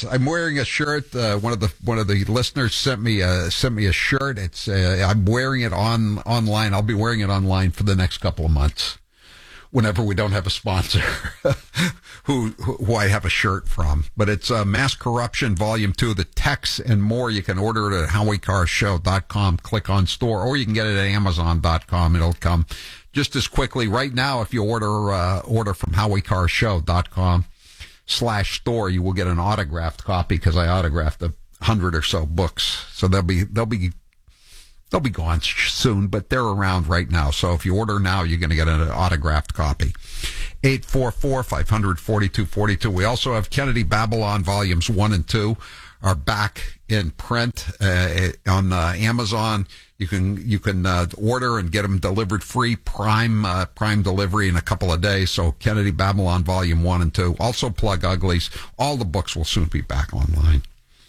Yes, I'm wearing a shirt. One of the listeners sent me a shirt. It's I'm wearing it online. I'll be wearing it online for the next couple of months. Whenever we don't have a sponsor who I have a shirt from. But it's Mass Corruption Volume 2, the text and more. You can order it at HowieCarrShow.com. Click on store, or you can get it at Amazon.com. It'll come just as quickly. Right now, if you order from HowieCarrShow.com/store, you will get an autographed copy because I autographed 100 or so books. So they'll be gone soon, but they're around right now. So if you order now, you're going to get an autographed copy. 844-500-4242. We also have Kennedy Babylon Volumes 1 and 2 are back in print on Amazon. You can order and get them delivered free, prime delivery in a couple of days. So Kennedy Babylon Volume 1 and 2. Also Plug Uglies. All the books will soon be back online.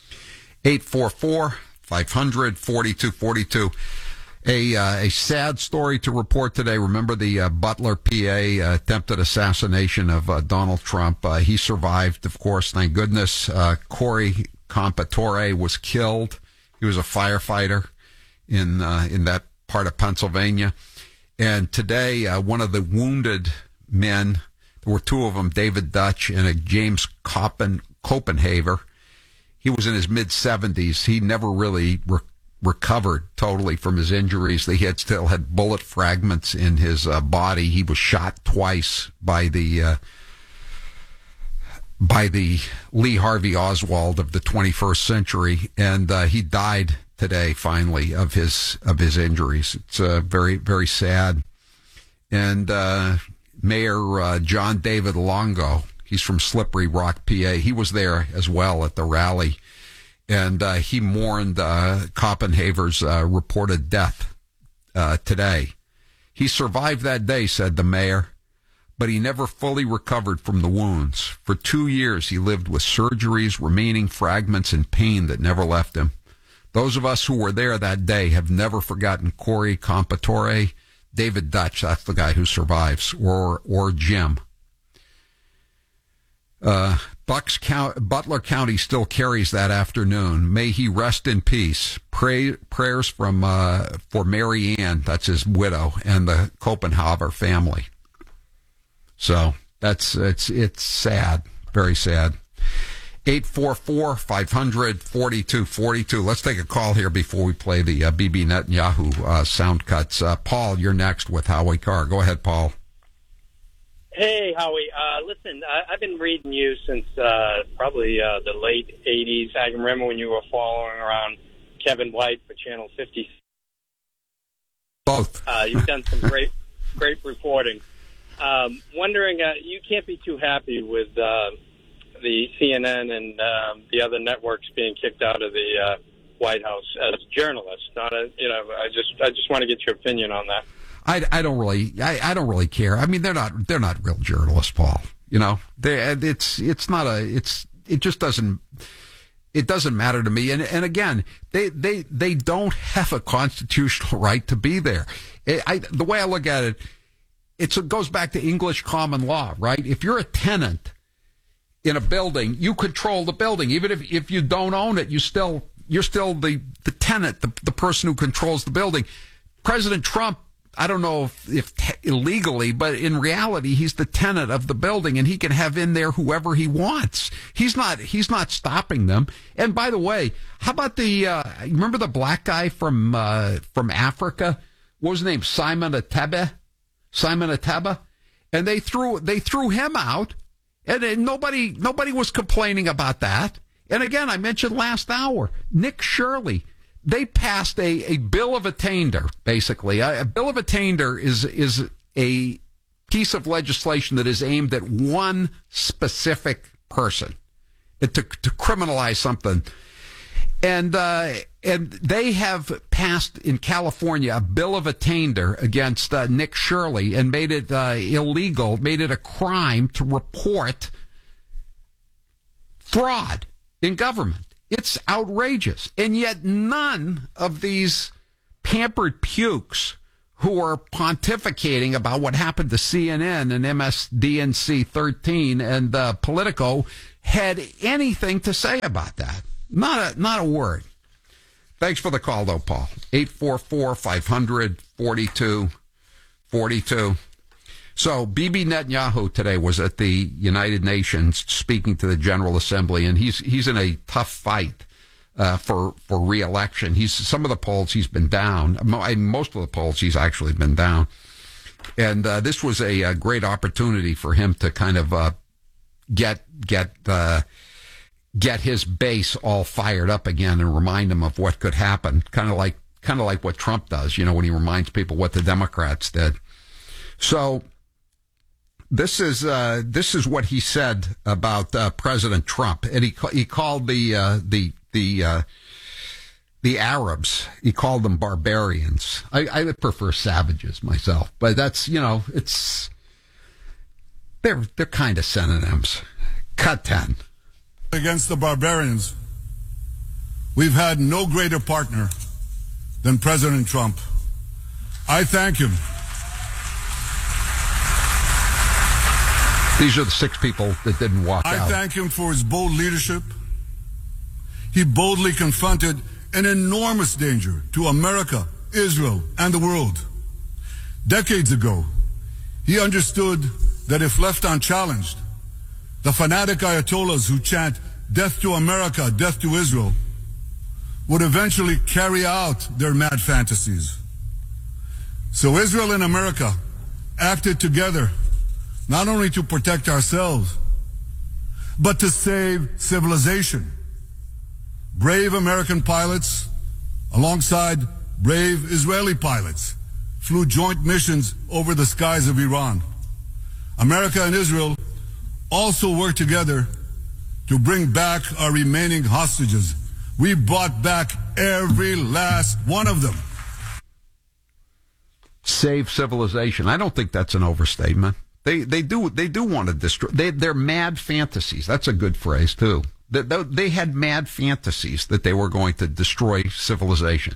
844-500-4242. A sad story to report today. Remember the Butler, PA, attempted assassination of Donald Trump. He survived, of course, thank goodness. Corey Compatore was killed. He was a firefighter in that part of Pennsylvania. And today, one of the wounded men, there were two of them, David Dutch and a James Copenhaver. He was in his mid-70s. He never really recovered totally from his injuries. He still had bullet fragments in his body. He was shot twice by the Lee Harvey Oswald of the 21st century, and he died today, finally, of his injuries. It's very, very sad. And Mayor John David Longo, he's from Slippery Rock, PA. He was there as well at the rally, and he mourned Copenhaver's reported death today. He survived that day, said the mayor, but he never fully recovered from the wounds. For 2 years, he lived with surgeries, remaining fragments, and pain that never left him. Those of us who were there that day have never forgotten Corey Compatore, David Dutch, that's the guy who survives, or Jim. Butler County still carries that afternoon. May he rest in peace. Prayers for Mary Ann, that's his widow, and the Copenhaver family. So it's sad, very sad. 844-500-4242. Let's take a call here before we play the Bibi Netanyahu sound cuts. Paul, you're next with Howie Carr. Go ahead, Paul. Hey, Howie. Listen, I've been reading you since probably the late 80s. I can remember when you were following around Kevin White for Channel 50. Both. You've done some great reporting. Wondering, you can't be too happy with the CNN and the other networks being kicked out of the White House as journalists. Not I just want to get your opinion on that. I don't really care. I mean, they're not real journalists, Paul. You know, it just doesn't matter to me. And again, they don't have a constitutional right to be there. The way I look at it, it goes back to English common law, right? If you're a tenant in a building, you control the building. Even if you don't own it, you're still the tenant, the person who controls the building. President Trump, I don't know if illegally, but in reality, he's the tenant of the building, and he can have in there whoever he wants. He's not stopping them. And by the way, how about remember the black guy from Africa? What was his name? Simon Ateba? And they threw him out, and nobody was complaining about that. And again, I mentioned last hour, Nick Shirley. They passed a bill of attainder, basically. A bill of attainder is a piece of legislation that is aimed at one specific person to criminalize something. And they have passed in California a bill of attainder against Nick Shirley and made it illegal, made it a crime to report fraud in government. It's outrageous. And yet none of these pampered pukes who are pontificating about what happened to CNN and MSDNC 13 and Politico had anything to say about that. Not a word. Thanks for the call, though, Paul. 844-500-4242. So Bibi Netanyahu today was at the United Nations speaking to the General Assembly, and he's in a tough fight for re-election. Some of the polls he's been down. Most of the polls he's actually been down. And this was a great opportunity for him to kind of get his base all fired up again and remind them of what could happen. Kind of like what Trump does, when he reminds people what the Democrats did. So this is what he said about President Trump, and he called the Arabs, he called them barbarians. I prefer savages myself, but that's they're kind of synonyms. Cut 10. Against the barbarians, we've had no greater partner than President Trump. I thank him. These are the 6 people that didn't walk out. I thank him for his bold leadership. He boldly confronted an enormous danger to America, Israel, and the world. Decades ago, he understood that if left unchallenged, the fanatic Ayatollahs who chant death to America, death to Israel, would eventually carry out their mad fantasies. So Israel and America acted together not only to protect ourselves, but to save civilization. Brave American pilots, alongside brave Israeli pilots, flew joint missions over the skies of Iran. America and Israel also worked together to bring back our remaining hostages. We brought back every last one of them. Save civilization. I don't think that's an overstatement. They do want to destroy. They're mad fantasies. That's a good phrase too. They had mad fantasies that they were going to destroy civilization,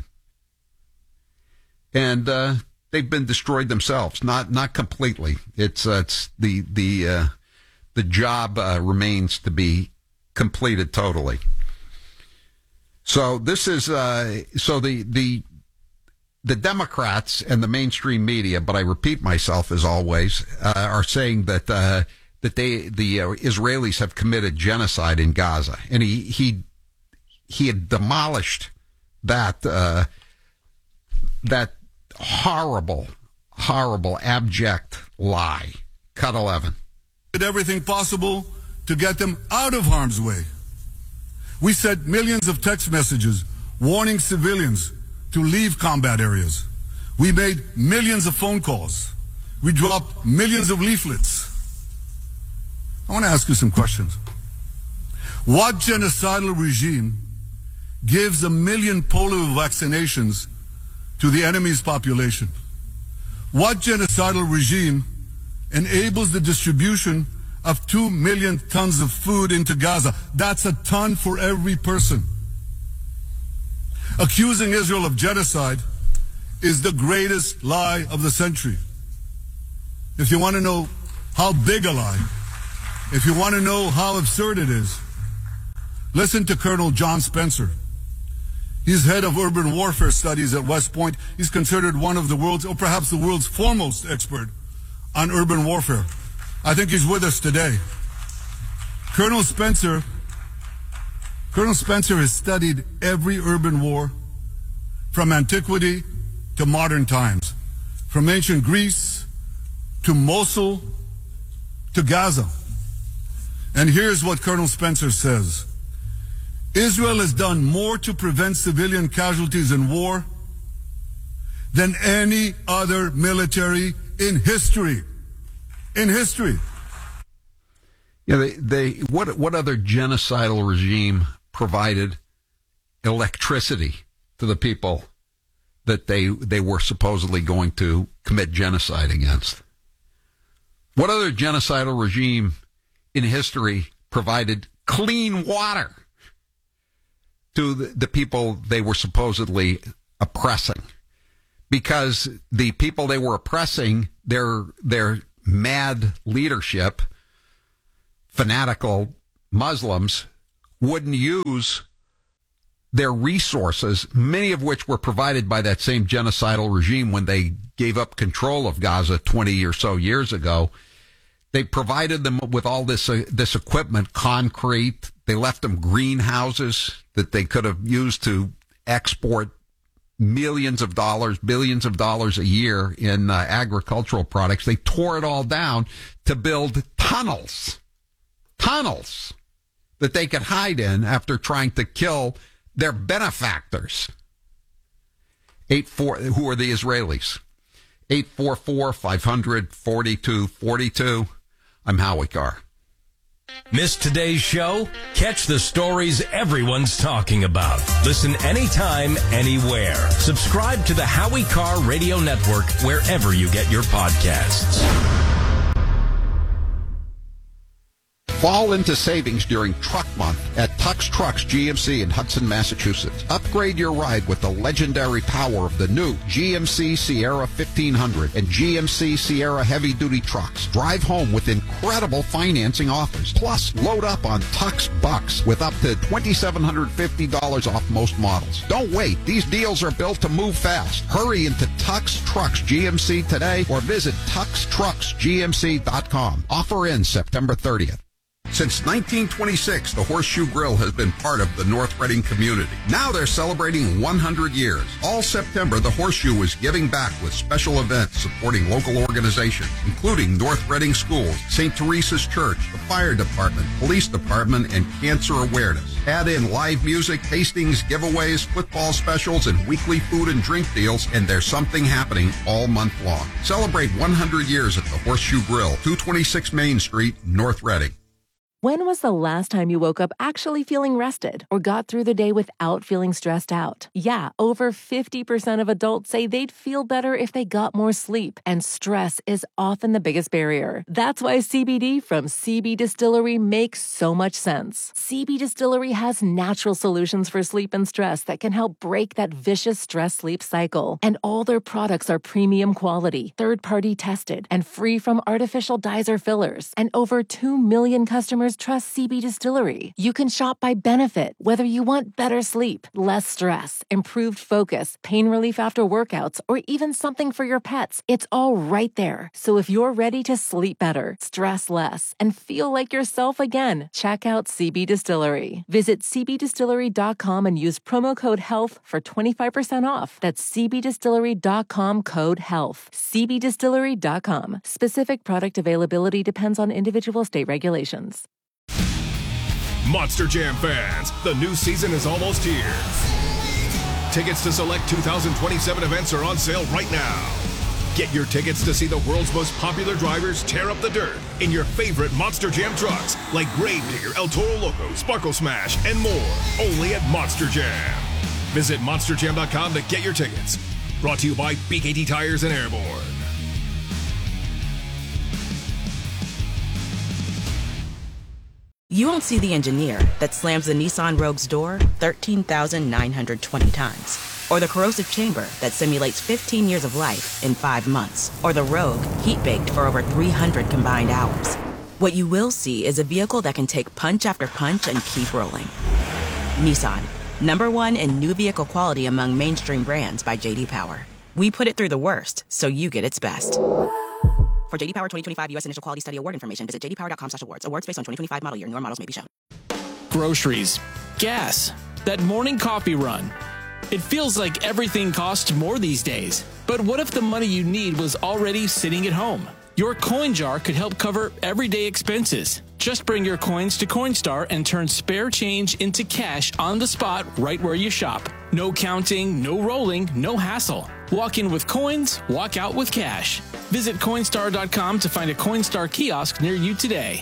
and they've been destroyed themselves. Not completely. It's the job remains to be completed totally. So this is the Democrats and the mainstream media, but I repeat myself as always, are saying that the Israelis have committed genocide in Gaza, and he had demolished that horrible, abject lie. Cut 11. Did everything possible to get them out of harm's way. We sent millions of text messages warning civilians to leave combat areas. We made millions of phone calls. We dropped millions of leaflets. I want to ask you some questions. What genocidal regime gives 1 million polio vaccinations to the enemy's population? What genocidal regime enables the distribution of 2 million tons of food into Gaza? That's a ton for every person. Accusing Israel of genocide is the greatest lie of the century. If you want to know how big a lie, if you want to know how absurd it is, listen to Colonel John Spencer. He's head of urban warfare studies at West Point. He's considered one of the world's, or perhaps the world's foremost expert on urban warfare. I think he's with us today. Colonel Spencer has studied every urban war from antiquity to modern times, from ancient Greece to Mosul to Gaza. And here's what Colonel Spencer says. Israel has done more to prevent civilian casualties in war than any other military in history. In history. Yeah, what other genocidal regime provided electricity to the people that they were supposedly going to commit genocide against? What other genocidal regime in history provided clean water to the people they were supposedly oppressing? because the people they were oppressing, their mad leadership, fanatical Muslims, wouldn't use their resources, many of which were provided by that same genocidal regime when they gave up control of Gaza 20 or so years ago. They provided them with all this equipment, concrete. They left them greenhouses that they could have used to export millions of dollars, billions of dollars a year in agricultural products. They tore it all down to build tunnels that they could hide in after trying to kill their benefactors. Who are the Israelis? 844-500-4242. I'm Howie Carr. Missed today's show? Catch the stories everyone's talking about. Listen anytime, anywhere. Subscribe to the Howie Carr Radio Network wherever you get your podcasts. Fall into savings during Truck Month at Tux Trucks GMC in Hudson, Massachusetts. Upgrade your ride with the legendary power of the new GMC Sierra 1500 and GMC Sierra heavy-duty trucks. Drive home with incredible financing offers. Plus, load up on Tux Bucks with up to $2,750 off most models. Don't wait. These deals are built to move fast. Hurry into Tux Trucks GMC today or visit TuxTrucksGMC.com. Offer ends September 30th. Since 1926, the Horseshoe Grill has been part of the North Reading community. Now they're celebrating 100 years. All September, the Horseshoe is giving back with special events supporting local organizations, including North Reading Schools, St. Teresa's Church, the Fire Department, Police Department, and Cancer Awareness. Add in live music, tastings, giveaways, football specials, and weekly food and drink deals, and there's something happening all month long. Celebrate 100 years at the Horseshoe Grill, 226 Main Street, North Reading. When was the last time you woke up actually feeling rested or got through the day without feeling stressed out? Yeah, over 50% of adults say they'd feel better if they got more sleep, and stress is often the biggest barrier. That's why CBD from CB Distillery makes so much sense. CB Distillery has natural solutions for sleep and stress that can help break that vicious stress-sleep cycle. And all their products are premium quality, third-party tested, and free from artificial dyes or fillers. And over 2 million customers trust CB Distillery. You can shop by benefit, whether you want better sleep, less stress, improved focus, pain relief after workouts, or even something for your pets. It's all right there. So if you're ready to sleep better, stress less, and feel like yourself again, check out CB Distillery. Visit cbdistillery.com and use promo code HEALTH for 25% off. That's cbdistillery.com, code HEALTH. cbdistillery.com. Specific product availability depends on individual state regulations. Monster Jam fans, the new season is almost here. Tickets to select 2027 events are on sale right now. Get your tickets to see the world's most popular drivers tear up the dirt in your favorite Monster Jam trucks like Gravedigger, El Toro Loco, Sparkle Smash, and more. Only at Monster Jam. Visit monsterjam.com to get your tickets. Brought to you by BKT Tires and Airborne. You won't see the engineer that slams the Nissan Rogue's door 13,920 times. Or the corrosive chamber that simulates 15 years of life in 5 months. Or the Rogue heat-baked for over 300 combined hours. What you will see is a vehicle that can take punch after punch and keep rolling. Nissan, #1 in new vehicle quality among mainstream brands by J.D. Power. We put it through the worst, so you get its best. For J.D. Power 2025 U.S. Initial Quality Study Award information, visit jdpower.com/awards. Awards based on 2025 model year. Newer models may be shown. Groceries, gas, that morning coffee run. It feels like everything costs more these days. But what if the money you need was already sitting at home? Your coin jar could help cover everyday expenses. Just bring your coins to Coinstar and turn spare change into cash on the spot right where you shop. No counting, no rolling, no hassle. Walk in with coins, walk out with cash. Visit Coinstar.com to find a Coinstar kiosk near you today.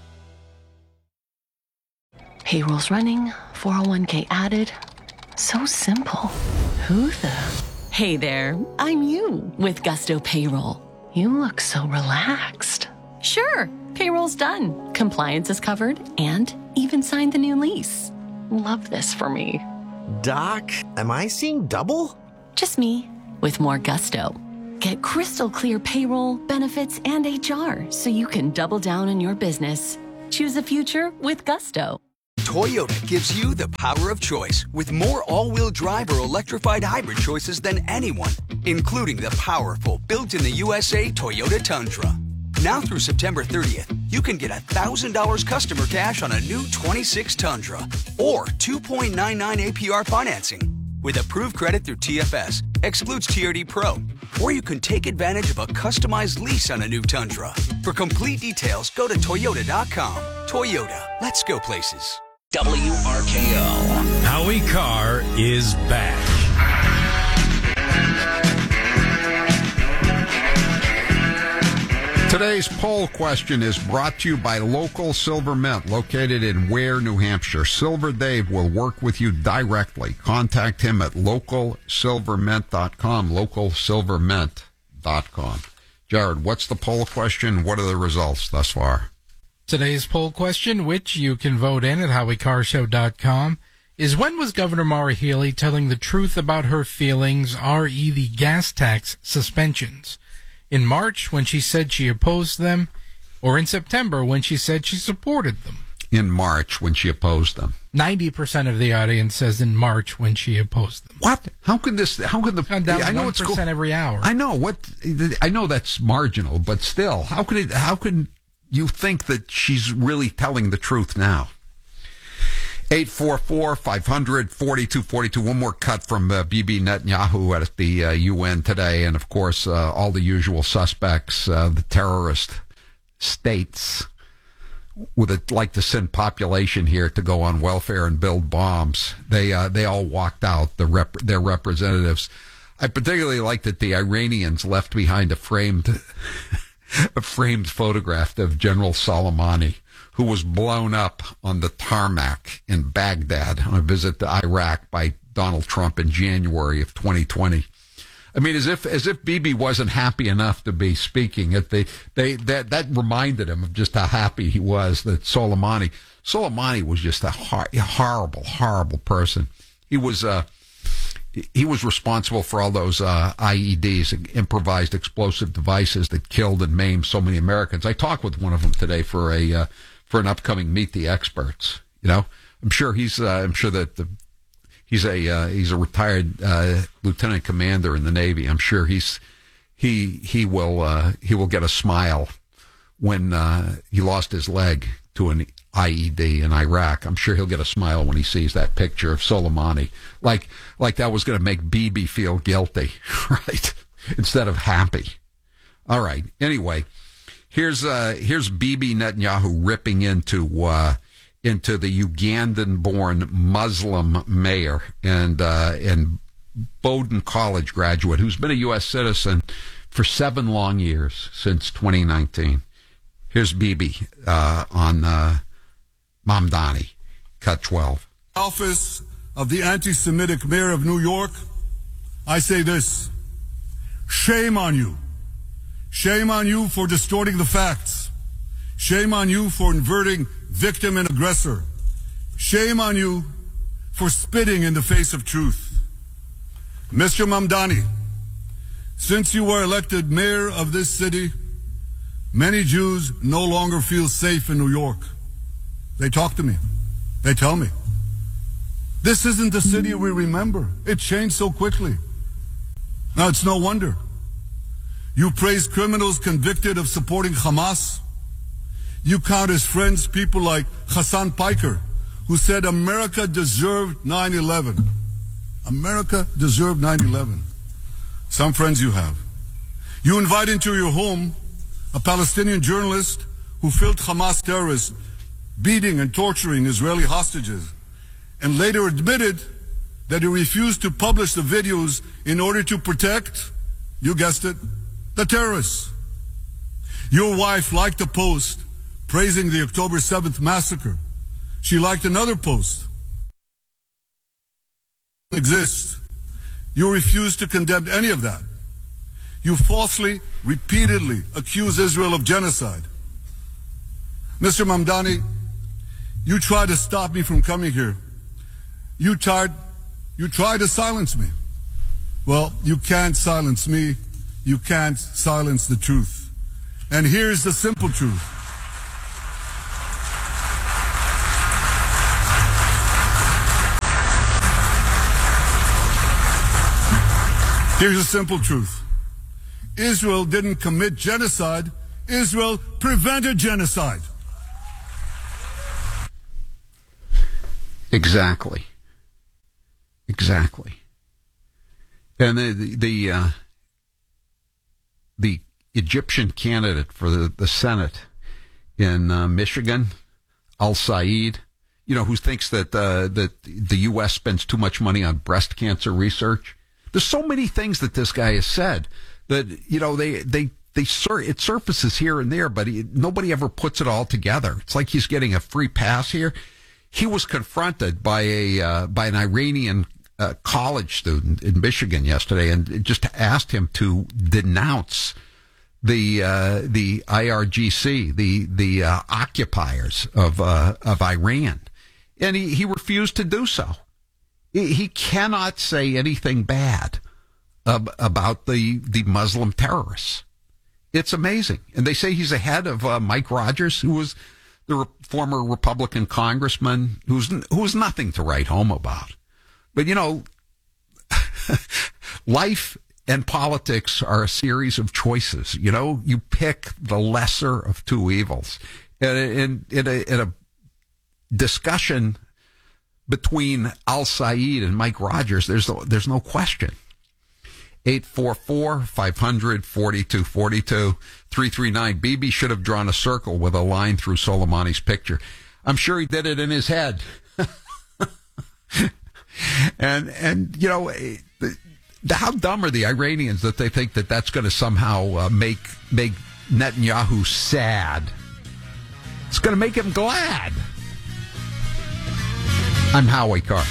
Payroll's running, 401k added. So simple. Who the? Hey there, I'm you with Gusto Payroll. You look so relaxed. Sure, payroll's done. Compliance is covered and even signed the new lease. Love this for me. Doc, am I seeing double? Just me. with more gusto. Get crystal clear payroll, benefits, and HR so you can double down in your business. Choose a future with gusto. Toyota gives you the power of choice with more all-wheel drive or electrified hybrid choices than anyone, including the powerful built-in-the-USA Toyota Tundra. Now through September 30th, you can get $1,000 customer cash on a new 26 Tundra or 2.99 APR financing. With approved credit through TFS, excludes TRD Pro, or you can take advantage of a customized lease on a new Tundra. For complete details, go to Toyota.com. Toyota, let's go places. WRKO. Howie Carr is back. Today's poll question is brought to you by Local Silver Mint, located in Ware, New Hampshire. Silver Dave will work with you directly. Contact him at localsilvermint.com, localsilvermint.com. Jared, what's the poll question? What are the results thus far? Today's poll question, which you can vote in at HowieCarrShow.com, is when was Governor Maura Healey telling the truth about her feelings, re the gas tax suspensions? In March, when she said she opposed them, or in September, when she said she supported them? In March, when she opposed them. 90% of the audience says in March, when she opposed them. What? How could the... I know it's 1% every hour. I know. I know that's marginal, but still, how could you think that she's really telling the truth now? 844-500-4242. One more cut from Bibi Netanyahu at the UN today. And, of course, all the usual suspects, the terrorist states would like to send population here to go on welfare and build bombs. They all walked out, their representatives. I particularly like that the Iranians left behind a framed photograph of General Soleimani, who was blown up on the tarmac in Baghdad on a visit to Iraq by Donald Trump in January of 2020. I mean, as if Bibi wasn't happy enough to be speaking, that reminded him of just how happy he was that Soleimani was just a horrible, horrible person. He was responsible for all those IEDs, improvised explosive devices that killed and maimed so many Americans. I talked with one of them today for an upcoming Meet the Experts. You know, I'm sure he's a retired lieutenant commander in the Navy. I'm sure he will get a smile when he lost his leg to an IED in Iraq. I'm sure he'll get a smile when he sees that picture of Soleimani, like that was going to make Bibi feel guilty, right? Instead of happy. All right. Anyway, here's Bibi Netanyahu ripping into the Ugandan-born Muslim mayor and Bowdoin College graduate who's been a U.S. citizen for 7 long years, since 2019. Here's Bibi on Mamdani, cut 12. Office of the anti-Semitic mayor of New York, I say this: shame on you. Shame on you for distorting the facts. Shame on you for inverting victim and aggressor. Shame on you for spitting in the face of truth. Mr. Mamdani, since you were elected mayor of this city, many Jews no longer feel safe in New York. They talk to me. They tell me. This isn't the city we remember. It changed so quickly. Now, it's no wonder. You praise criminals convicted of supporting Hamas. You count as friends people like Hassan Piker, who said America deserved 9/11. America deserved 9/11. Some friends you have. You invite into your home a Palestinian journalist who filmed Hamas terrorists beating and torturing Israeli hostages, and later admitted that he refused to publish the videos in order to protect, you guessed it, the terrorists. Your wife liked a post praising the October 7th massacre. She liked another post. Exists. You refuse to condemn any of that. You falsely, repeatedly accuse Israel of genocide. Mr. Mamdani, you tried to stop me from coming here. You tried to silence me. Well, you can't silence me. You can't silence the truth. And here's the simple truth. Here's a simple truth. Israel didn't commit genocide. Israel prevented genocide. Exactly. And the Egyptian candidate for the Senate in Michigan, Al-Said, who thinks that that the U.S. spends too much money on breast cancer research. There's so many things that this guy has said that, it surfaces here and there, but nobody ever puts it all together. It's like he's getting a free pass here. He was confronted by an Iranian college student in Michigan yesterday, and just asked him to denounce the IRGC, the occupiers of Iran, and he refused to do so. He cannot say anything bad about the Muslim terrorists. It's amazing. And they say he's ahead of Mike Rogers, who was the former Republican congressman who's nothing to write home about. But, life and politics are a series of choices. You pick the lesser of two evils. And in a discussion between Al-Said and Mike Rogers, there's no question. 844-500-4242, 339. Bibi should have drawn a circle with a line through Soleimani's picture. I'm sure he did it in his head. and how dumb are the Iranians that they think that that's going to somehow make Netanyahu sad? It's going to make him glad. I'm Howie Carr.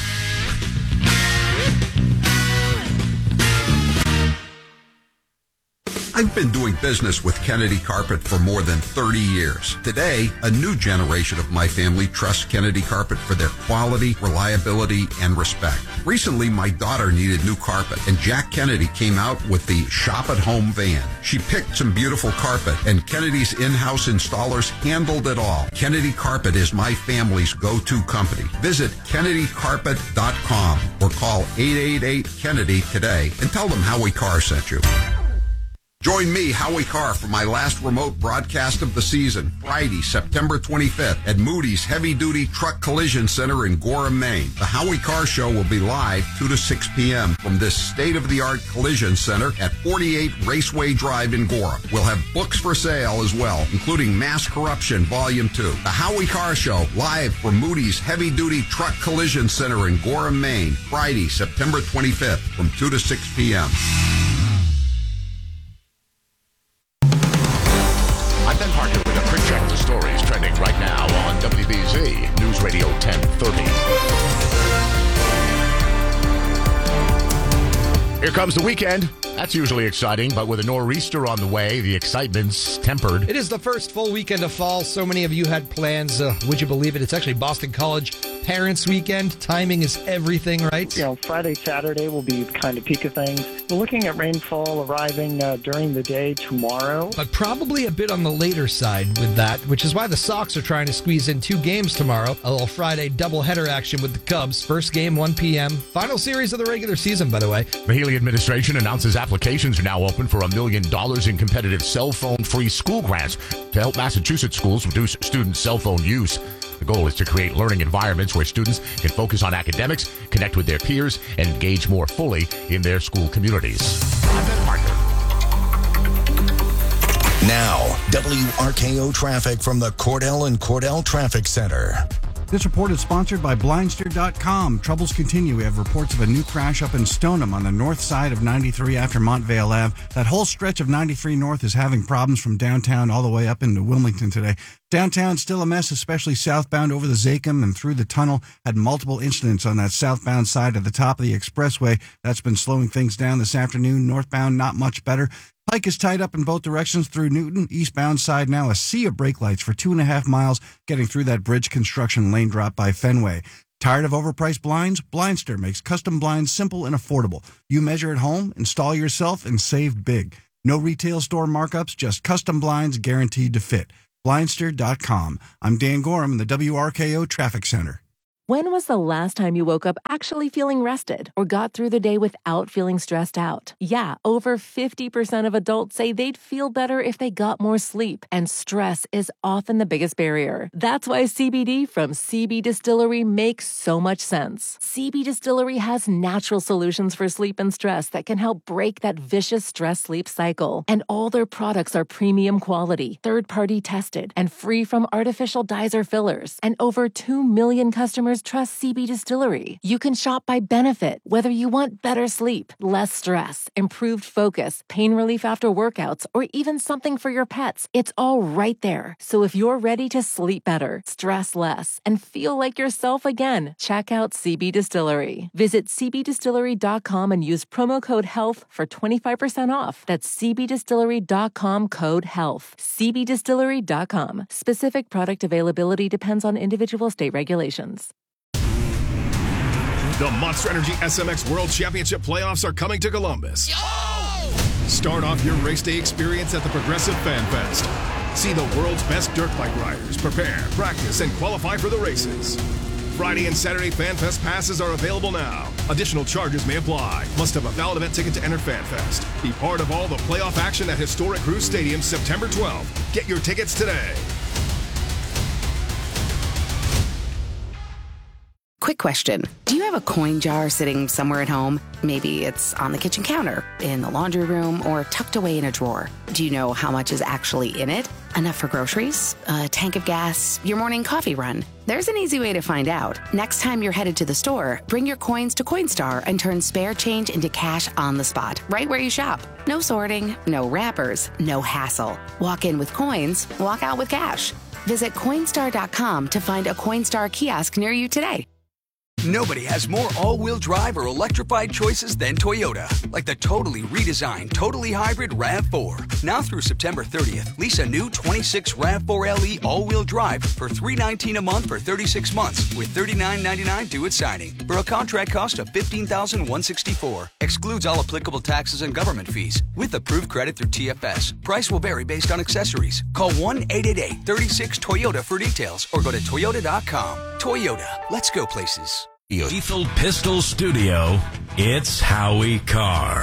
I've been doing business with Kennedy Carpet for more than 30 years. Today, a new generation of my family trusts Kennedy Carpet for their quality, reliability, and respect. Recently, my daughter needed new carpet, and Jack Kennedy came out with the Shop at Home van. She picked some beautiful carpet, and Kennedy's in-house installers handled it all. Kennedy Carpet is my family's go-to company. Visit KennedyCarpet.com or call 888-KENNEDY today and tell them Howie Carr sent you. Join me, Howie Carr, for my last remote broadcast of the season, Friday, September 25th at Moody's Heavy Duty Truck Collision Center in Gorham, Maine. The Howie Carr Show will be live 2 to 6 p.m. from this state-of-the-art collision center at 48 Raceway Drive in Gorham. We'll have books for sale as well, including Mass Corruption Volume 2. The Howie Carr Show, live from Moody's Heavy Duty Truck Collision Center in Gorham, Maine, Friday, September 25th from 2 to 6 p.m. Ben Parker with a quick check of the stories trending right now on WBZ News Radio 1030. Here comes the weekend. That's usually exciting, but with a nor'easter on the way, the excitement's tempered. It is the first full weekend of fall. So many of you had plans. Would you believe it? It's actually Boston College Parents Weekend. Timing is everything, right? Friday, Saturday will be kind of peak of things. We're looking at rainfall arriving during the day tomorrow. But probably a bit on the later side with that, which is why the Sox are trying to squeeze in 2 games tomorrow. A little Friday doubleheader action with the Cubs. First game, 1 p.m. Final series of the regular season, by the way. The Healy administration announces applications are now open for $1 million in competitive cell phone-free school grants to help Massachusetts schools reduce student cell phone use. The goal is to create learning environments where students can focus on academics, connect with their peers, and engage more fully in their school communities. I'm Ben Parker. Now, WRKO traffic from the Cordell and Cordell Traffic Center. This report is sponsored by Blindster.com. Troubles continue. We have reports of a new crash up in Stoneham on the north side of 93 after Montvale Ave. That whole stretch of 93 North is having problems from downtown all the way up into Wilmington today. Downtown still a mess, especially southbound over the Zakim and through the tunnel. Had multiple incidents on that southbound side at the top of the expressway. That's been slowing things down this afternoon. Northbound, not much better. Pike is tied up in both directions through Newton. Eastbound side now a sea of brake lights for 2.5 miles getting through that bridge construction lane drop by Fenway. Tired of overpriced blinds? Blindster makes custom blinds simple and affordable. You measure at home, install yourself, and save big. No retail store markups, just custom blinds guaranteed to fit. Blindster.com. I'm Dan Gorham in the WRKO Traffic Center. When was the last time you woke up actually feeling rested or got through the day without feeling stressed out? Yeah, over 50% of adults say they'd feel better if they got more sleep, and stress is often the biggest barrier. That's why CBD from CB Distillery makes so much sense. CB Distillery has natural solutions for sleep and stress that can help break that vicious stress-sleep cycle. And all their products are premium quality, third-party tested, and free from artificial dyes or fillers. And over 2 million customers trust CB Distillery. You can shop by benefit, whether you want better sleep, less stress, improved focus, pain relief after workouts, or even something for your pets. It's all right there. So if you're ready to sleep better, stress less, and feel like yourself again, check out CB Distillery. Visit cbdistillery.com and use promo code HEALTH for 25% off. That's cbdistillery.com, code HEALTH. cbdistillery.com. Specific product availability depends on individual state regulations. The Monster Energy SMX World Championship playoffs are coming to Columbus. Start off your race day experience at the Progressive Fan Fest. See the world's best dirt bike riders prepare, practice, and qualify for the races. Friday and Saturday Fan Fest passes are available now. Additional charges may apply. Must have a valid event ticket to enter Fan Fest. Be part of all the playoff action at historic Cruise Stadium September 12th. Get your tickets today. Quick question. Do you have a coin jar sitting somewhere at home? Maybe it's on the kitchen counter, in the laundry room, or tucked away in a drawer. Do you know how much is actually in it? Enough for groceries? A tank of gas? Your morning coffee run? There's an easy way to find out. Next time you're headed to the store, bring your coins to Coinstar and turn spare change into cash on the spot, right where you shop. No sorting, no wrappers, no hassle. Walk in with coins, walk out with cash. Visit Coinstar.com to find a Coinstar kiosk near you today. Nobody has more all-wheel drive or electrified choices than Toyota. Like the totally redesigned, totally hybrid RAV4. Now through September 30th, lease a new 26 RAV4 LE all-wheel drive for $319 a month for 36 months with $39.99 due at signing for a contract cost of $15,164. Excludes all applicable taxes and government fees. With approved credit through TFS. Price will vary based on accessories. Call 1-888-36-TOYOTA for details or go to Toyota.com. Toyota. Let's go places. Lethal Pistol Studio, it's Howie Carr.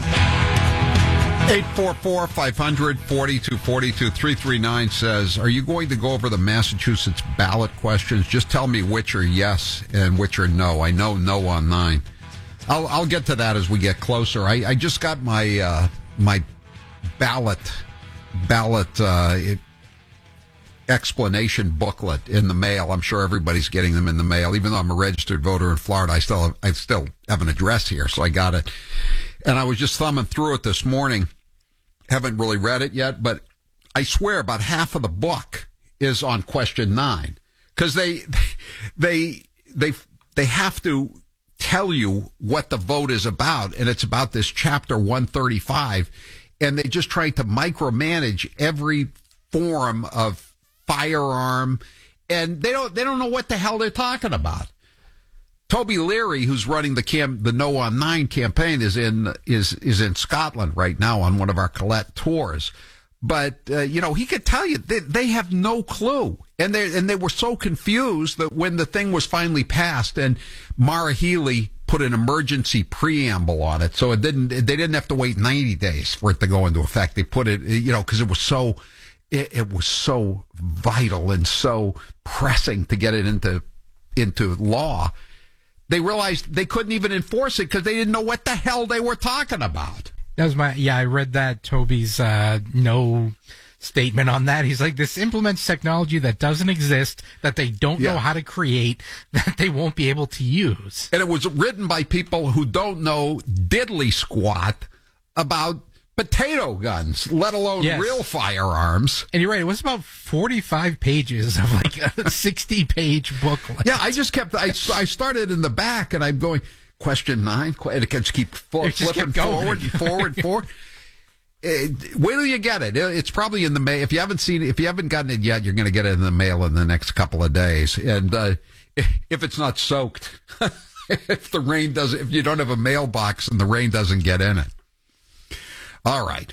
844-500-4242-339 says, are you going to go over the Massachusetts ballot questions? Just tell me which are yes and which are no. I know no on 9. I'll get to that as we get closer. I just got my my ballot explanation booklet in the mail. I'm sure everybody's getting them in the mail. Even though I'm a registered voter in Florida, I still have an address here, so I got it. And I was just thumbing through it this morning. Haven't really read it yet, but I swear about half of the book is on question 9 because they have to tell you what the vote is about, and it's about this chapter 135, and they just try to micromanage every form of firearm, and they don't know what the hell they're talking about. Toby Leary, who's running the No on 9 campaign, is in Scotland right now on one of our Colette tours. But he could tell you they have no clue, and they were so confused that when the thing was finally passed, and Maura Healey put an emergency preamble on it, so they didn't have to wait 90 days for it to go into effect. They put it, because it was so. It was so vital and so pressing to get it into law. They realized they couldn't even enforce it because they didn't know what the hell they were talking about. That was I read that, Toby's no statement on that. He's like, this implements technology that doesn't exist, that they don't know how to create, that they won't be able to use. And it was written by people who don't know diddly squat about potato guns, let alone real firearms. And you're right, it was about 45 pages of like a 60-page booklet. Yeah, I just kept, I started in the back, and I'm going, question 9, and it just keep flipping forward. Wait till you get it. It's probably in the mail. If you haven't gotten it yet, you're going to get it in the mail in the next couple of days. And if it's not soaked. If you don't have a mailbox and the rain doesn't get in it. All right.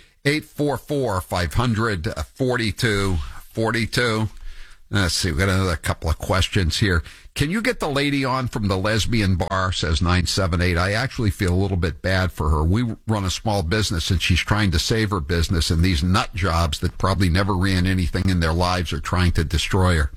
844-500-4242. Let's see. We've got another couple of questions here. Can you get the lady on from the lesbian bar, says 978. I actually feel a little bit bad for her. We run a small business, and she's trying to save her business, and these nut jobs that probably never ran anything in their lives are trying to destroy her.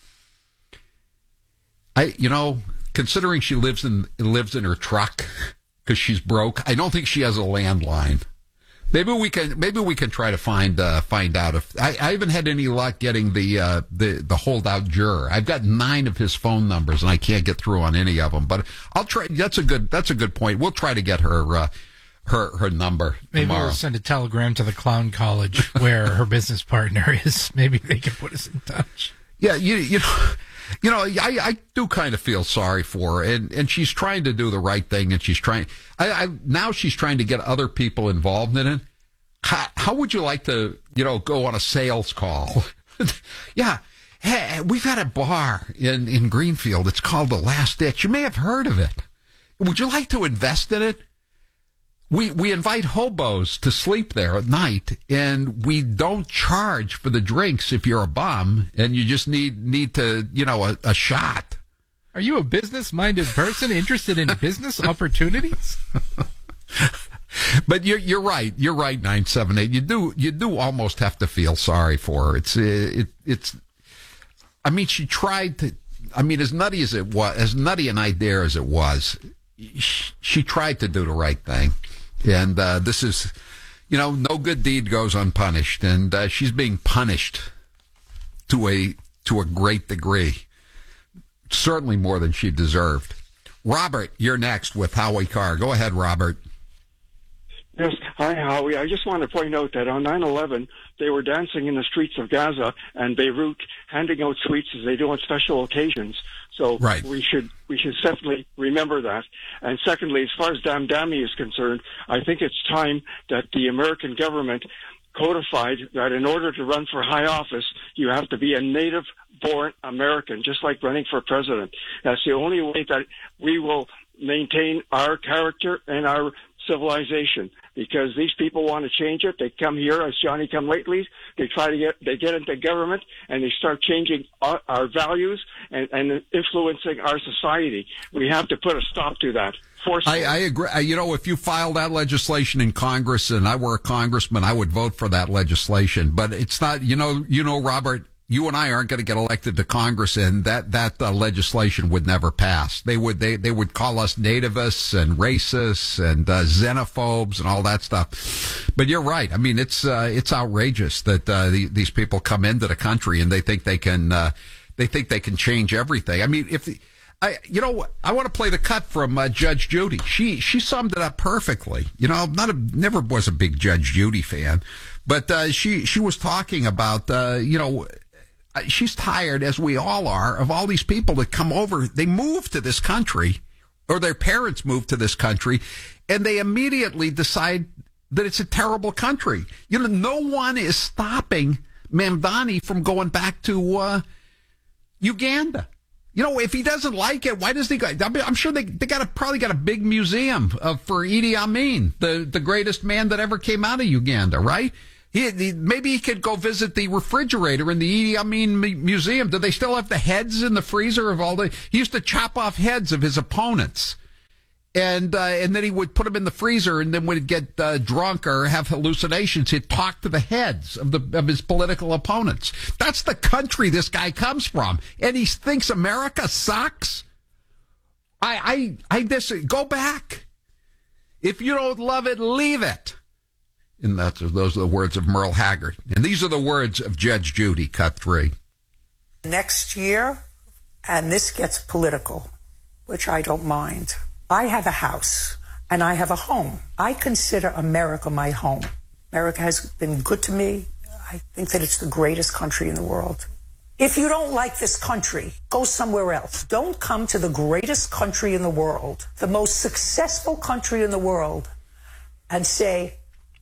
Considering she lives in her truck because she's broke, I don't think she has a landline. Maybe we can try to find out if I haven't had any luck getting the holdout juror. I've got 9 of his phone numbers and I can't get through on any of them. But I'll try. That's a good point. We'll try to get her number. Maybe tomorrow. We'll send a telegram to the clown college where her business partner is. Maybe they can put us in touch. Yeah, I do kind of feel sorry for her, and she's trying to do the right thing, and she's trying. Now she's trying to get other people involved in it. How would you like to, go on a sales call? Yeah, hey, we've got a bar in Greenfield. It's called The Last Ditch. You may have heard of it. Would you like to invest in it? We invite hobos to sleep there at night, and we don't charge for the drinks if you're a bum and you just need to, a shot. Are you a business-minded person interested in business opportunities? But you're right. You're right, 978. You do almost have to feel sorry for her. It's. I mean, she tried to. I mean, as nutty an idea as it was, she tried to do the right thing. And this is, no good deed goes unpunished, and she's being punished to a great degree, certainly more than she deserved. Robert, you're next with Howie Carr. Go ahead, Robert. Yes, hi, Howie. I just want to point out that on 9/11, they were dancing in the streets of Gaza and Beirut, handing out sweets as they do on special occasions. So right. we should definitely remember that. And secondly, as far as Damdami is concerned, I think it's time that the American government codified that in order to run for high office, you have to be a native-born American, just like running for president. That's the only way that we will maintain our character and our civilization, because these people want to change it. They come here as Johnny-come-latelys. They get into government and they start changing our values and influencing our society. We have to put a stop to that. I agree. If you filed that legislation in Congress and I were a congressman, I would vote for that legislation. But it's not, Robert, you and I aren't going to get elected to Congress, and that legislation would never pass. They would call us nativists and racists and xenophobes and all that stuff. But you're right. I mean, it's outrageous that these people come into the country and they think they can change everything. I mean, I want to play the cut from Judge Judy. She summed it up perfectly. Never was a big Judge Judy fan, but she was talking about she's tired, as we all are, of all these people that come over. They move to this country, or their parents move to this country, and they immediately decide that it's a terrible country. No one is stopping Mamdani from going back to Uganda. If he doesn't like it, why does he go? I'm sure they probably got a big museum for Idi Amin, the greatest man that ever came out of Uganda, right? Maybe he could go visit the refrigerator in the Idi Amin museum. Do they still have the heads in the freezer of all the? He used to chop off heads of his opponents, and then he would put them in the freezer, and then would get drunk or have hallucinations. He'd talk to the heads of his political opponents. That's the country this guy comes from, and he thinks America sucks. I go back. If you don't love it, leave it. And those are the words of Merle Haggard. And these are the words of Judge Judy, cut 3. Next year, and this gets political, which I don't mind, I have a house and I have a home. I consider America my home. America has been good to me. I think that it's the greatest country in the world. If you don't like this country, go somewhere else. Don't come to the greatest country in the world, the most successful country in the world, and say,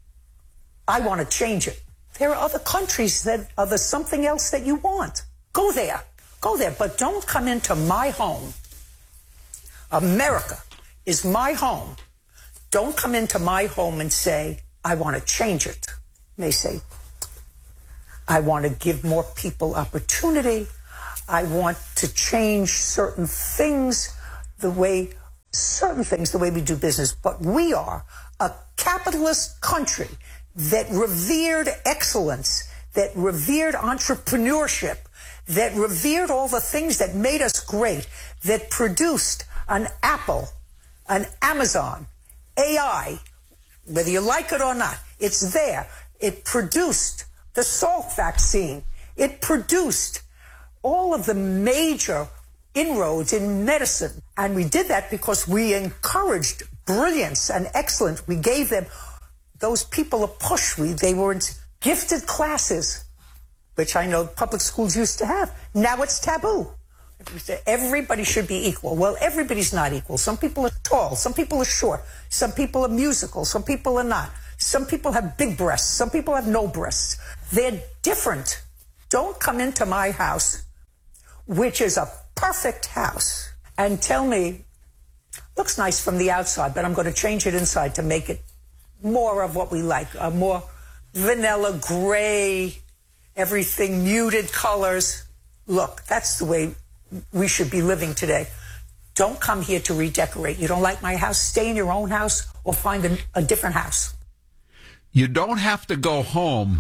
I want to change it. There are other countries that are the something else that you want. Go there. Go there, but don't come into my home. America is my home. Don't come into my home and say, I want to change it. They say, I want to give more people opportunity. I want to change certain things the way we do business. But we are a capitalist country that revered excellence, that revered entrepreneurship, that revered all the things that made us great, that produced an Apple, an Amazon, AI, whether you like it or not, it's there. It produced the Salk vaccine. It produced all of the major inroads in medicine. And we did that because we encouraged brilliance and excellence. We gave them, those people, a push. They were in gifted classes, which I know public schools used to have. Now it's taboo. Everybody should be equal. Well, everybody's not equal. Some people are tall. Some people are short. Some people are musical. Some people are not. Some people have big breasts. Some people have no breasts. They're different. Don't come into my house, which is a perfect house, and tell me, looks nice from the outside, but I'm going to change it inside to make it more of what we like, a more vanilla, gray, everything muted colors. Look, that's the way we should be living today. Don't come here to redecorate. You don't like my house? Stay in your own house or find a different house. You don't have to go home,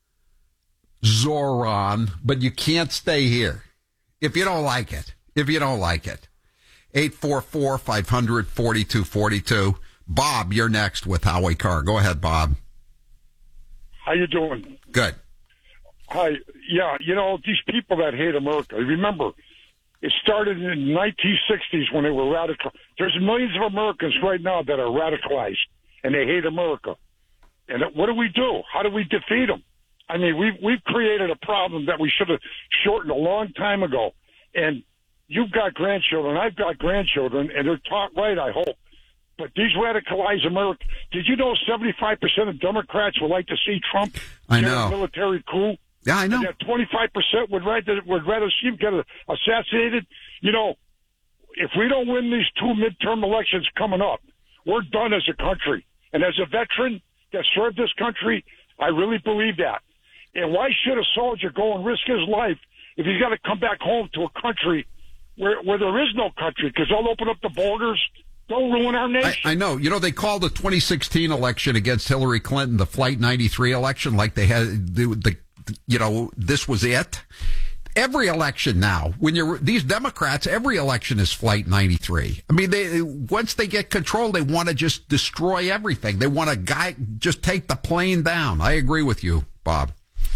Zoran, but you can't stay here if you don't like it. 844-500-4242. Bob, you're next with Howie Carr. Go ahead, Bob. How you doing? Good. Hi. Yeah, these people that hate America, remember, it started in the 1960s when they were radical. There's millions of Americans right now that are radicalized, and they hate America. And what do? How do we defeat them? I mean, we've created a problem that we should have shortened a long time ago. And you've got grandchildren, I've got grandchildren, and they're taught right, I hope. But these radicalized Americans, did you know 75% of Democrats would like to see Trump get a military coup? Yeah, I know. And that 25% would rather see him get assassinated. If we don't win these 2 midterm elections coming up, we're done as a country. And as a veteran that served this country, I really believe that. And why should a soldier go and risk his life if he's got to come back home to a country where there is no country? Because they'll open up the borders. Don't ruin our nation. I know. They called the 2016 election against Hillary Clinton the Flight 93 election, like they had this was it. Every election now, these Democrats, every election is Flight 93. I mean, once they get control, they want to just destroy everything. They want just take the plane down. I agree with you, Bob.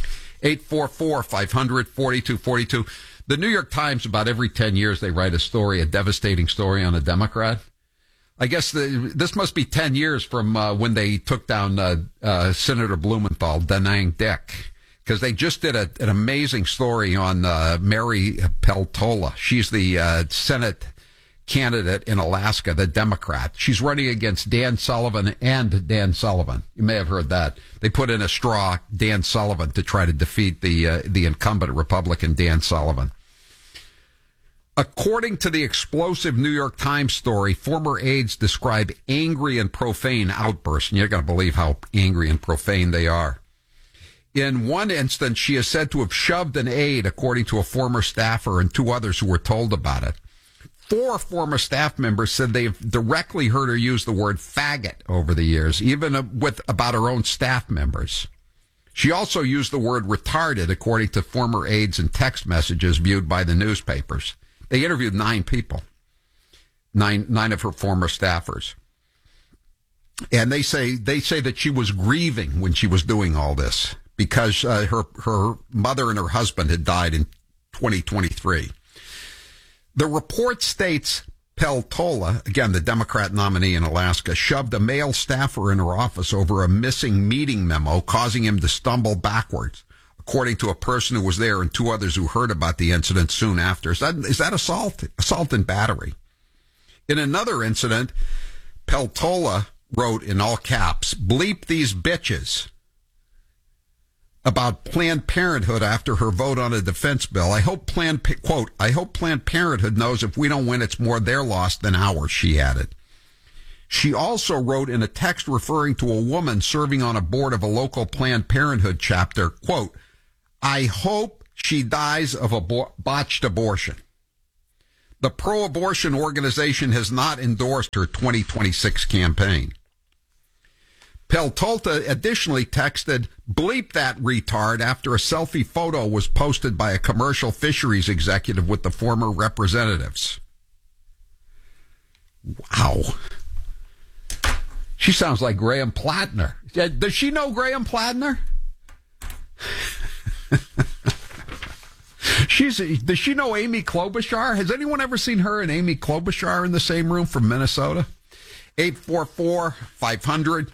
844-500-4242. The New York Times, about every 10 years, they write a devastating story on a Democrat. I guess this must be 10 years from when they took down Senator Blumenthal, Da Nang Dick, because they just did an amazing story on Mary Peltola. She's the Senate candidate in Alaska, the Democrat. She's running against Dan Sullivan and Dan Sullivan. You may have heard that. They put in a straw Dan Sullivan to try to defeat the incumbent Republican Dan Sullivan. According to the explosive New York Times story, former aides describe angry and profane outbursts. And you're going to believe how angry and profane they are. In one instance, she is said to have shoved an aide, according to a former staffer and 2 others who were told about it. 4 former staff members said they've directly heard her use the word faggot over the years, even about her own staff members. She also used the word retarded, according to former aides in text messages viewed by the newspapers. They interviewed 9 people, nine of her former staffers. And they say that she was grieving when she was doing all this because her mother and her husband had died in 2023. The report states Peltola, again, the Democrat nominee in Alaska, shoved a male staffer in her office over a missing meeting memo, causing him to stumble backwards, according to a person who was there and 2 others who heard about the incident soon after. Is that assault? Assault and battery. In another incident, Peltola wrote in all caps, "Bleep these bitches." about Planned Parenthood after her vote on a defense bill. I hope Planned Parenthood knows if we don't win, it's more their loss than ours, she added. She also wrote in a text referring to a woman serving on a board of a local Planned Parenthood chapter, quote, I hope she dies of a botched abortion. The pro-abortion organization has not endorsed her 2026 campaign. Peltolta additionally texted, bleep that retard, after a selfie photo was posted by a commercial fisheries executive with the former representatives. Wow. She sounds like Graham Plattner. Does she know Graham Plattner? Does she know Amy Klobuchar? Has anyone ever seen her and Amy Klobuchar in the same room from Minnesota? 844-500-4242,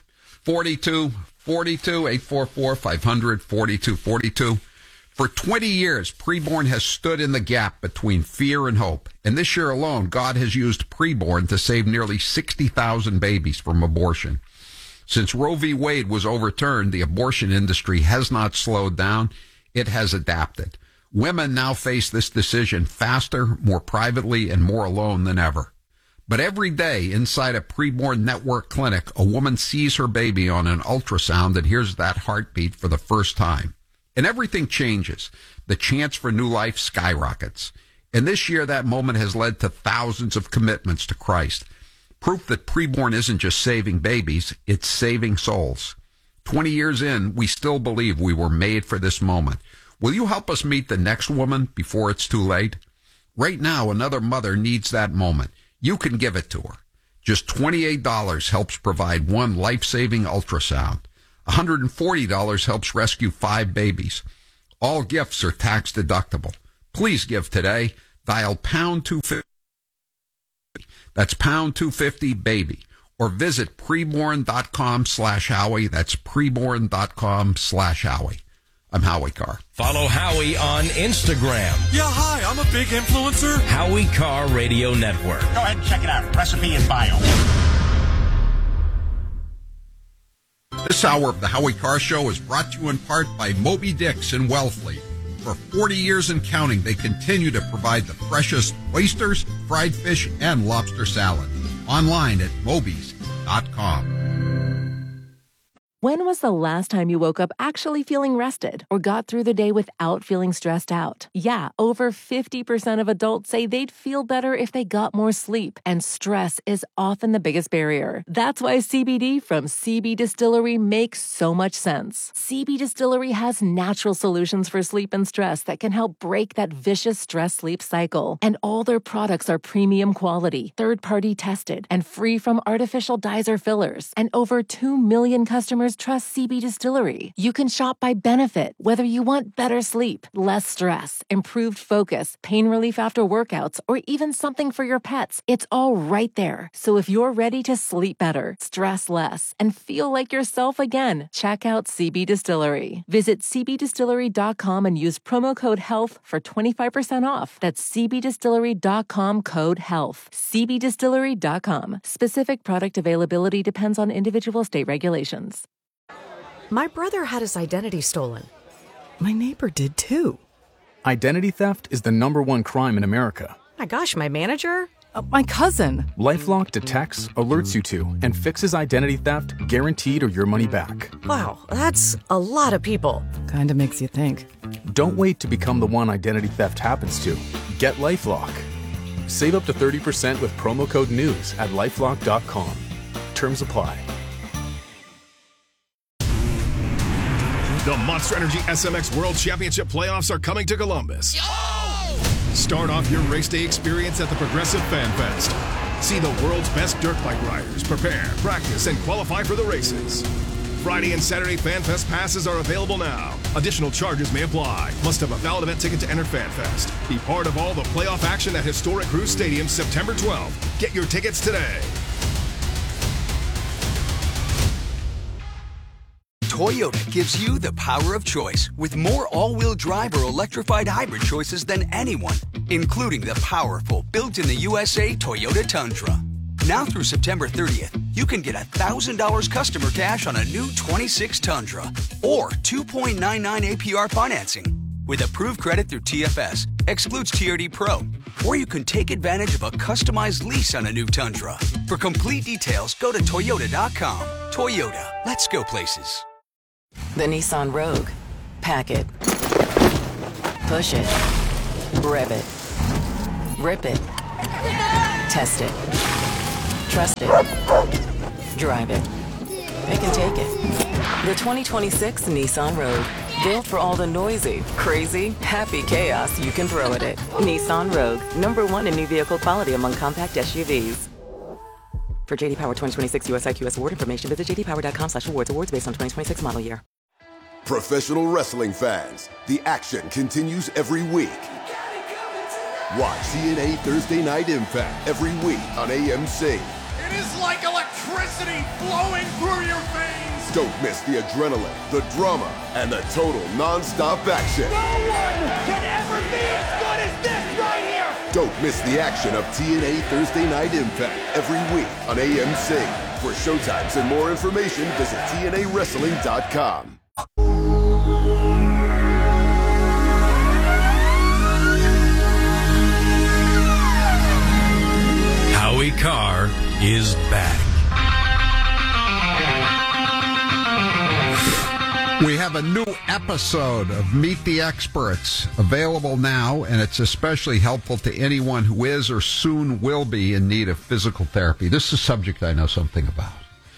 844-500-4242. For 20 years, Preborn has stood in the gap between fear and hope. And this year alone, God has used Preborn to save nearly 60,000 babies from abortion. Since Roe v. Wade was overturned, the abortion industry has not slowed down. It has adapted. Women now face this decision faster, more privately, and more alone than ever. But every day inside a Preborn network clinic, a woman sees her baby on an ultrasound and hears that heartbeat for the first time. And everything changes. The chance for new life skyrockets. And this year, that moment has led to thousands of commitments to Christ. Proof that Preborn isn't just saving babies, it's saving souls. 20 years in, we still believe we were made for this moment. Will you help us meet the next woman before it's too late? Right now, another mother needs that moment. You can give it to her. Just $28 helps provide one life-saving ultrasound. $140 helps rescue 5 babies. All gifts are tax deductible. Please give today. Dial pound 250. That's pound 250 baby. Or visit preborn.com/Howie. That's preborn.com/Howie. I'm Howie Carr. Follow Howie on Instagram. Yeah, hi, I'm a big influencer. Howie Carr Radio Network. Go ahead and check it out. Recipe in bio. This hour of the Howie Carr Show is brought to you in part by Moby Dick's in Wellfleet. For 40 years and counting, they continue to provide the freshest oysters, fried fish, and lobster salad. Online at mobys.com. When was the last time you woke up actually feeling rested or got through the day without feeling stressed out? Yeah, over 50% of adults say they'd feel better if they got more sleep, and stress is often the biggest barrier. That's why CBD from CB Distillery makes so much sense. CB Distillery has natural solutions for sleep and stress that can help break that vicious stress-sleep cycle. And all their products are premium quality, third-party tested, and free from artificial dyes or fillers. And over 2 million customers trust CB Distillery. You can shop by benefit, whether you want better sleep, less stress, improved focus, pain relief after workouts, or even something for your pets. It's all right there. So if you're ready to sleep better, stress less, and feel like yourself again, check out CB Distillery. Visit cbdistillery.com and use promo code HEALTH for 25% off. That's cbdistillery.com, code HEALTH. cbdistillery.com. Specific product availability depends on individual state regulations. My brother had his identity stolen. My neighbor did too. Identity theft is the #1 crime in America. My gosh, my manager? My cousin. LifeLock detects, alerts you to, and fixes identity theft guaranteed or your money back. Wow, that's a lot of people. Kinda makes you think. Don't wait to become the one identity theft happens to. Get LifeLock. Save up to 30% with promo code NEWS at LifeLock.com. Terms apply. The Monster Energy SMX World Championship playoffs are coming to Columbus. Start off your race day experience at the Progressive Fan Fest. See the world's best dirt bike riders prepare, practice, and qualify for the races. Friday and Saturday Fan Fest passes are available now. Additional charges may apply. Must have a valid event ticket to enter Fan Fest. Be part of all the playoff action at historic Cruise Stadium September 12th. Get your tickets today. Toyota gives you the power of choice with more all-wheel drive or electrified hybrid choices than anyone, including the powerful built-in-the-USA Toyota Tundra. Now through September 30th, you can get $1,000 customer cash on a new 26 Tundra or 2.99 APR financing with approved credit through TFS. Excludes TRD Pro. Or you can take advantage of a customized lease on a new Tundra. For complete details, go to Toyota.com. Toyota, let's go places. The Nissan Rogue. Pack it. Push it. Rev it. Rip it. Test it. Trust it. Drive it. It can take it. The 2026 Nissan Rogue. Built for all the noisy, crazy, happy chaos you can throw at it. Nissan Rogue. #1 in new vehicle quality among compact SUVs. For JD Power 2026 US IQS award information, visit jdpower.com/awards. Awards based on 2026 model year. Professional wrestling fans, the action continues every week. Watch TNA Thursday Night Impact every week on AMC. It is like electricity flowing through your veins. Don't miss the adrenaline, the drama, and the total non-stop action. No one can ever be as good as this right here. Don't miss the action of TNA Thursday Night Impact every week on AMC. For showtimes and more information, visit TNAWrestling.com. Howie Carr is back. We have a new episode of Meet the Experts available now, and it's especially helpful to anyone who is or soon will be in need of physical therapy. This is a subject I know something about.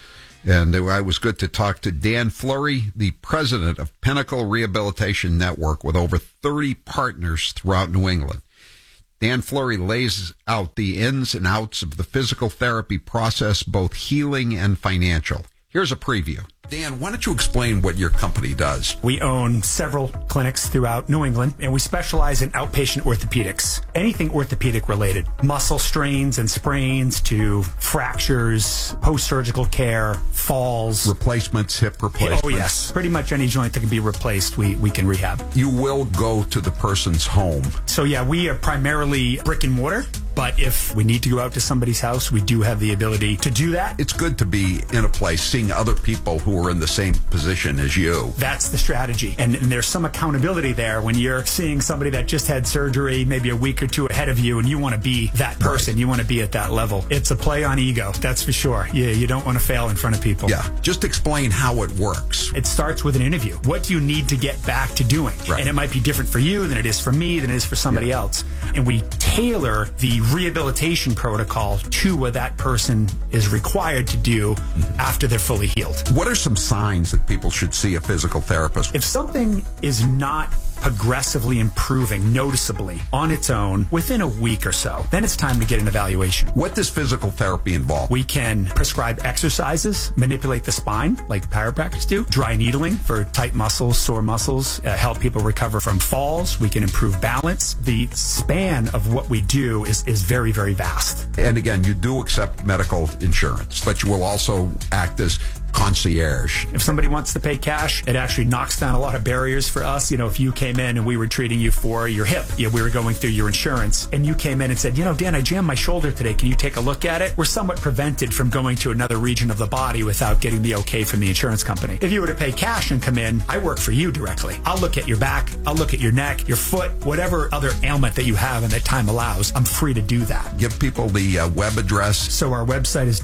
And I was good to talk to Dan Fleury, the president of Pinnacle Rehabilitation Network, with over 30 partners throughout New England. Dan Fleury lays out the ins and outs of the physical therapy process, both healing and financial. Here's a preview. Dan, why don't you explain what your company does? We own several clinics throughout New England, and we specialize in outpatient orthopedics. Anything orthopedic related. Muscle strains and sprains to fractures, post-surgical care, falls. Replacements, hip replacements. Oh, yes. Pretty much any joint that can be replaced, we can rehab. You will go to the person's home. So, yeah, we are primarily brick and mortar. But if we need to go out to somebody's house, we do have the ability to do that. It's good to be in a place seeing other people who are in the same position as you. That's the strategy. And there's some accountability there when you're seeing somebody that just had surgery maybe a week or two ahead of you, and you want to be that person. Right. You want to be at that level. It's a play on ego, that's for sure. You don't want to fail in front of people. Yeah. Just explain how it works. It starts with an interview. What do you need to get back to doing? Right. And it might be different for you than it is for me, than it is for somebody else. And we tailor the rehabilitation protocol to what that person is required to do after they're fully healed. What are some signs that people should see a physical therapist? If something is not progressively improving noticeably on its own within a week or so, then it's time to get an evaluation. What does physical therapy involve? We can prescribe exercises, manipulate the spine like chiropractors do, dry needling for tight muscles, sore muscles, help people recover from falls. We can improve balance. The span of what we do is very, very vast. And again, you do accept medical insurance, but you will also act as concierge. If somebody wants to pay cash, it actually knocks down a lot of barriers for us. You know, if you came in and we were treating you for your hip, we were going through your insurance, and you came in and said, Dan, I jammed my shoulder today. Can you take a look at it? We're somewhat prevented from going to another region of the body without getting the okay from the insurance company. If you were to pay cash and come in, I work for you directly. I'll look at your back, I'll look at your neck, your foot, whatever other ailment that you have and that time allows, I'm free to do that. Give people the web address. So our website is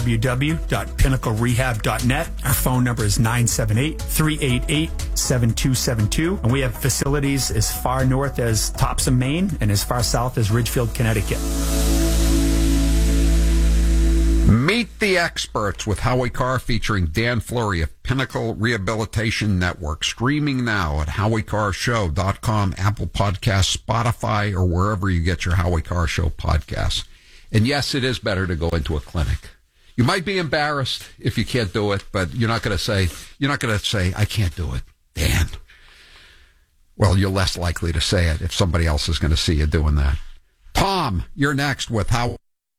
www.pinnaclerehab.net. Our phone number is 978-388-7272. And we have facilities as far north as Topsom, Maine, and as far south as Ridgefield, Connecticut. Meet the Experts with Howie Carr, featuring Dan Fleury of Pinnacle Rehabilitation Network. Streaming now at HowieCarrShow.com, Apple Podcasts, Spotify, or wherever you get your Howie Carr Show podcasts. And yes, it is better to go into a clinic. You might be embarrassed if you can't do it, but you're not going to say, I can't do it, Dan. Well, you're less likely to say it if somebody else is going to see you doing that. Tom, you're next with Howie.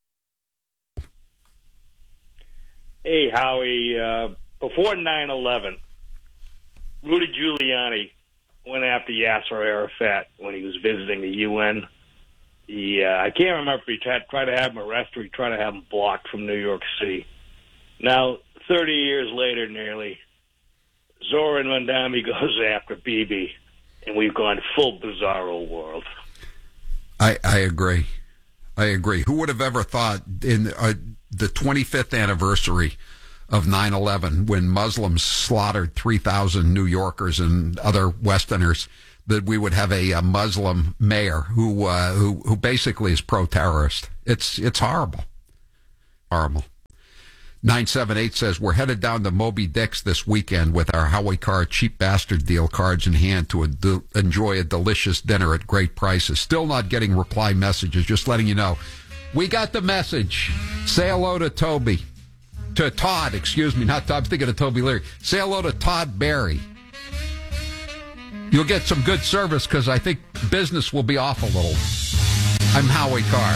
Hey, Howie. Before 9/11, Rudy Giuliani went after Yasser Arafat when he was visiting the UN. Yeah, I can't remember if he tried to have him arrested or he tried to have him blocked from New York City. Now, 30 years later, nearly, Zoran Mondami goes after Bibi, and we've gone full bizarro world. I agree. I agree. Who would have ever thought in the 25th anniversary of 9/11, when Muslims slaughtered 3,000 New Yorkers and other Westerners, that we would have a Muslim mayor who basically is pro-terrorist? It's horrible. Horrible. 978 says, we're headed down to Moby Dick's this weekend with our Howie Carr cheap bastard deal cards in hand to enjoy a delicious dinner at great prices. Still not getting reply messages, just letting you know. We got the message. Say hello to Toby. To Todd, excuse me, not Todd. I'm thinking of Toby Leary. Say hello to Todd Barry. You'll get some good service because I think business will be off a little. I'm Howie Carr.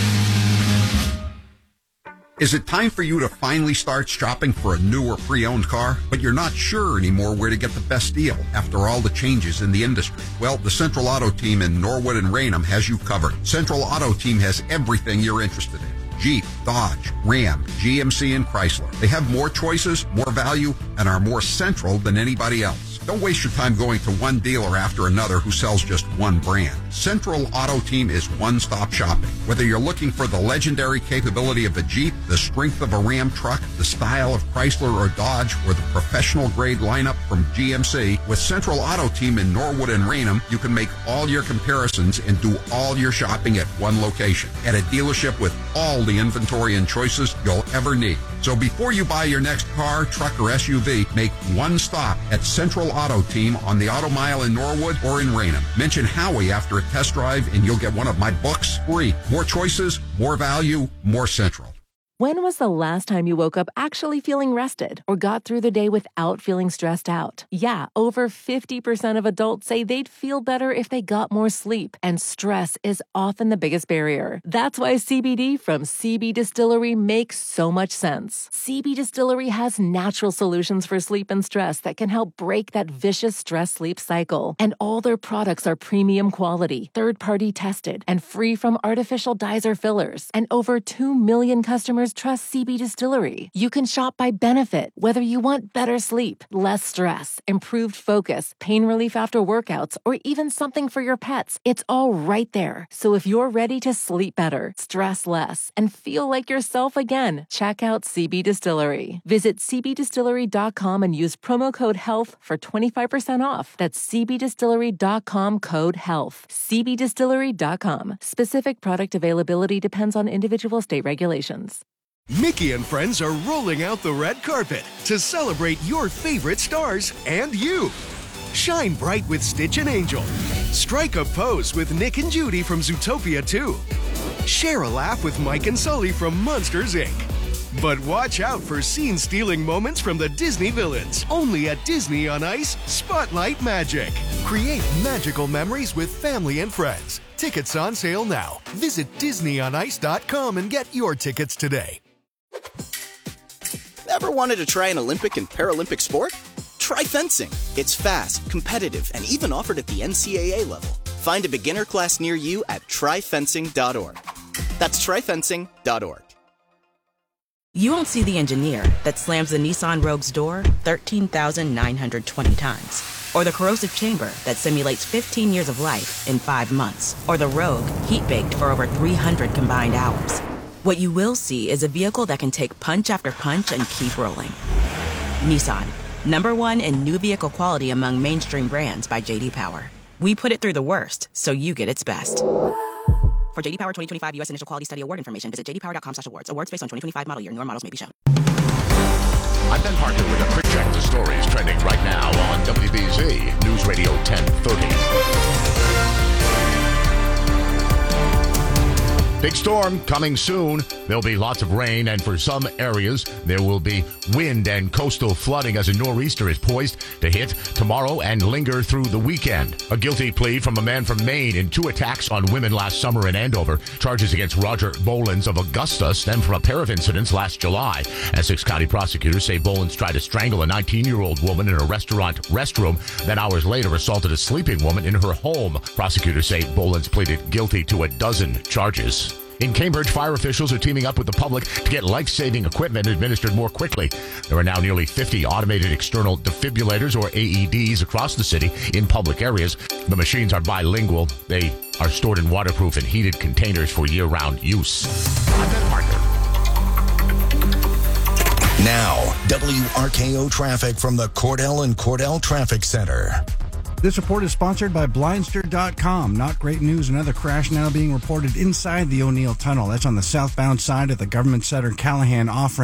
Is it time for you to finally start shopping for a new or pre-owned car, but you're not sure anymore where to get the best deal after all the changes in the industry? Well, the Central Auto Team in Norwood and Raynham has you covered. Central Auto Team has everything you're interested in. Jeep, Dodge, Ram, GMC, and Chrysler. They have more choices, more value, and are more central than anybody else. Don't waste your time going to one dealer after another who sells just one brand. Central Auto Team is one-stop shopping. Whether you're looking for the legendary capability of a Jeep, the strength of a Ram truck, the style of Chrysler or Dodge, or the professional-grade lineup from GMC, with Central Auto Team in Norwood and Raynham, you can make all your comparisons and do all your shopping at one location, at a dealership with all the inventory and choices you'll ever need. So before you buy your next car, truck, or SUV, make one stop at Central Auto Team on the Auto Mile in Norwood or in Raynham. Mention Howie after a test drive and you'll get one of my books free. More choices, more value, more Central. When was the last time you woke up actually feeling rested or got through the day without feeling stressed out? Yeah, over 50% of adults say they'd feel better if they got more sleep, and stress is often the biggest barrier. That's why CBD from CB Distillery makes so much sense. CB Distillery has natural solutions for sleep and stress that can help break that vicious stress-sleep cycle. And all their products are premium quality, third-party tested, and free from artificial dyes or fillers. And over 2 million customers trust CB Distillery. You can shop by benefit, whether you want better sleep, less stress, improved focus, pain relief after workouts, or even something for your pets. It's all right there. So if you're ready to sleep better, stress less, and feel like yourself again, check out CB Distillery. Visit cbdistillery.com and use promo code HEALTH for 25% off. That's cbdistillery.com, code HEALTH. cbdistillery.com. Specific product availability depends on individual state regulations. Mickey and friends are rolling out the red carpet to celebrate your favorite stars and you. Shine bright with Stitch and Angel. Strike a pose with Nick and Judy from Zootopia 2. Share a laugh with Mike and Sully from Monsters, Inc. But watch out for scene-stealing moments from the Disney villains. Only at Disney on Ice, Spotlight Magic. Create magical memories with family and friends. Tickets on sale now. Visit DisneyOnIce.com and get your tickets today. Ever wanted to try an Olympic and Paralympic sport? Try fencing. It's fast, competitive, and even offered at the NCAA level. Find a beginner class near you at tryfencing.org. That's tryfencing.org. You won't see the engineer that slams the Nissan Rogue's door 13,920 times. Or the corrosive chamber that simulates 15 years of life in 5 months. Or the Rogue heat-baked for over 300 combined hours. What you will see is a vehicle that can take punch after punch and keep rolling. Nissan, #1 in new vehicle quality among mainstream brands by J.D. Power. We put it through the worst, so you get its best. For J.D. Power 2025 U.S. Initial Quality Study Award information, visit jdpower.com/awards. Awards based on 2025 model year. Newer models may be shown. I'm Ben Parker with a quick check of the stories trending right now on WBZ News Radio 1030. Big storm coming soon. There'll be lots of rain, and for some areas, there will be wind and coastal flooding as a nor'easter is poised to hit tomorrow and linger through the weekend. A guilty plea from a man from Maine in 2 attacks on women last summer in Andover. Charges against Roger Bolins of Augusta stem from a pair of incidents last July. Essex County prosecutors say Bolins tried to strangle a 19-year-old woman in a restaurant restroom, then hours later assaulted a sleeping woman in her home. Prosecutors say Bolins pleaded guilty to a dozen charges. In Cambridge, fire officials are teaming up with the public to get life-saving equipment administered more quickly. There are now nearly 50 automated external defibrillators, or AEDs, across the city in public areas. The machines are bilingual. They are stored in waterproof and heated containers for year-round use. I'm Ben Parker. Now, WRKO traffic from the Cordell and Cordell Traffic Center. This report is sponsored by Blindster.com. Not great news. Another crash now being reported inside the O'Neill Tunnel. That's on the southbound side of the Government Center Callahan off-ramp.